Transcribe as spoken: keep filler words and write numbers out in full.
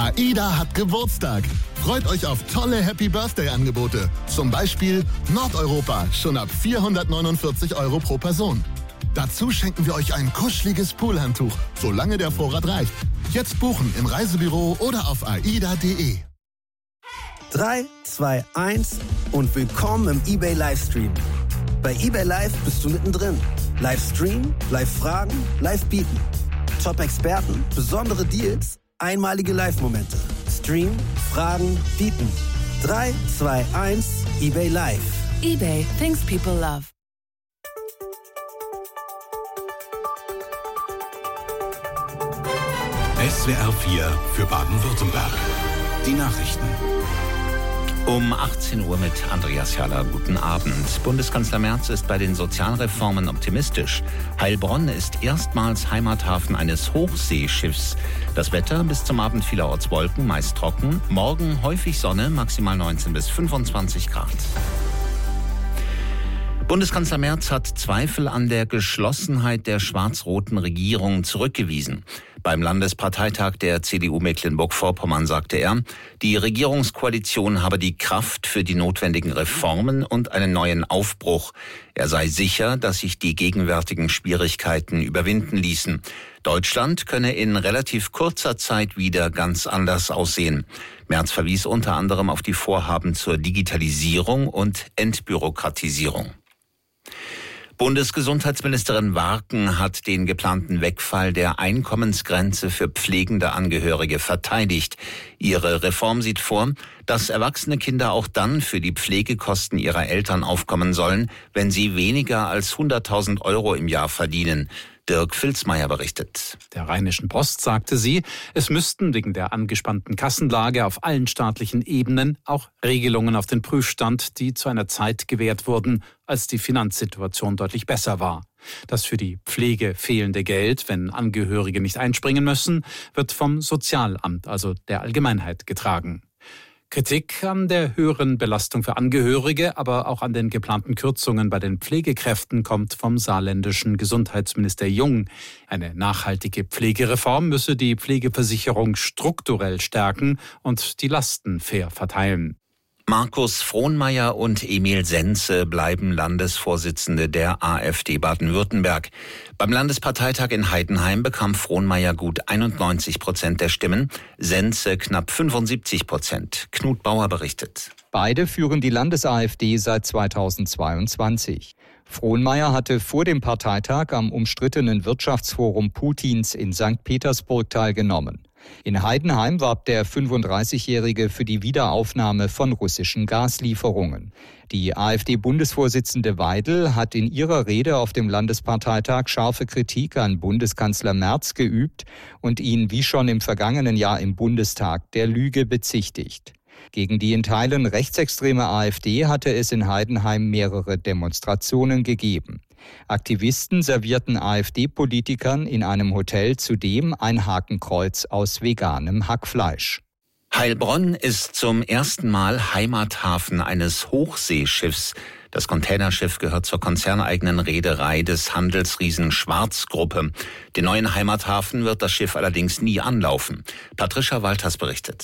AIDA hat Geburtstag. Freut euch auf tolle Happy-Birthday-Angebote. Zum Beispiel Nordeuropa, schon ab vierhundertneunundvierzig Euro pro Person. Dazu schenken wir euch ein kuscheliges Poolhandtuch, solange der Vorrat reicht. Jetzt buchen im Reisebüro oder auf aida punkt de. drei, zwei, eins und willkommen im eBay Livestream. Bei eBay Live bist du mittendrin. Livestream, Live-Fragen, Live-Bieten. Top-Experten, besondere Deals, einmalige Live-Momente. Stream, Fragen, Bieten. drei, zwei, eins, eBay Live. eBay, things people love. S W R vier für Baden-Württemberg. Die Nachrichten. Um achtzehn Uhr mit Andreas Jaller. Guten Abend. Bundeskanzler Merz ist bei den Sozialreformen optimistisch. Heilbronn ist erstmals Heimathafen eines Hochseeschiffs. Das Wetter bis zum Abend vielerorts Wolken, meist trocken. Morgen häufig Sonne, maximal neunzehn bis fünfundzwanzig Grad. Bundeskanzler Merz hat Zweifel an der Geschlossenheit der schwarz-roten Regierung zurückgewiesen. Beim Landesparteitag der C D U Mecklenburg-Vorpommern sagte er, die Regierungskoalition habe die Kraft für die notwendigen Reformen und einen neuen Aufbruch. Er sei sicher, dass sich die gegenwärtigen Schwierigkeiten überwinden ließen. Deutschland könne in relativ kurzer Zeit wieder ganz anders aussehen. Merz verwies unter anderem auf die Vorhaben zur Digitalisierung und Entbürokratisierung. Bundesgesundheitsministerin Warken hat den geplanten Wegfall der Einkommensgrenze für pflegende Angehörige verteidigt. Ihre Reform sieht vor, dass erwachsene Kinder auch dann für die Pflegekosten ihrer Eltern aufkommen sollen, wenn sie weniger als hunderttausend Euro im Jahr verdienen. Dirk Filzmeier berichtet. Der Rheinischen Post sagte sie, es müssten wegen der angespannten Kassenlage auf allen staatlichen Ebenen auch Regelungen auf den Prüfstand, die zu einer Zeit gewährt wurden, als die Finanzsituation deutlich besser war. Das für die Pflege fehlende Geld, wenn Angehörige nicht einspringen müssen, wird vom Sozialamt, also der Allgemeinheit, getragen. Kritik an der höheren Belastung für Angehörige, aber auch an den geplanten Kürzungen bei den Pflegekräften kommt vom saarländischen Gesundheitsminister Jung. Eine nachhaltige Pflegereform müsse die Pflegeversicherung strukturell stärken und die Lasten fair verteilen. Markus Frohnmaier und Emil Senze bleiben Landesvorsitzende der AfD Baden-Württemberg. Beim Landesparteitag in Heidenheim bekam Frohnmaier gut einundneunzig Prozent der Stimmen, Senze knapp fünfundsiebzig Prozent. Knut Bauer berichtet. Beide führen die Landes-AfD seit zweitausendzweiundzwanzig. Frohnmaier hatte vor dem Parteitag am umstrittenen Wirtschaftsforum Putins in Sankt Petersburg teilgenommen. In Heidenheim warb der fünfunddreißigjährige für die Wiederaufnahme von russischen Gaslieferungen. Die AfD-Bundesvorsitzende Weidel hat in ihrer Rede auf dem Landesparteitag scharfe Kritik an Bundeskanzler Merz geübt und ihn wie schon im vergangenen Jahr im Bundestag der Lüge bezichtigt. Gegen die in Teilen rechtsextreme AfD hatte es in Heidenheim mehrere Demonstrationen gegeben. Aktivisten servierten AfD-Politikern in einem Hotel zudem ein Hakenkreuz aus veganem Hackfleisch. Heilbronn ist zum ersten Mal Heimathafen eines Hochseeschiffs. Das Containerschiff gehört zur konzerneigenen Reederei des Handelsriesen Schwarz-Gruppe. Den neuen Heimathafen wird das Schiff allerdings nie anlaufen. Patricia Walters berichtet.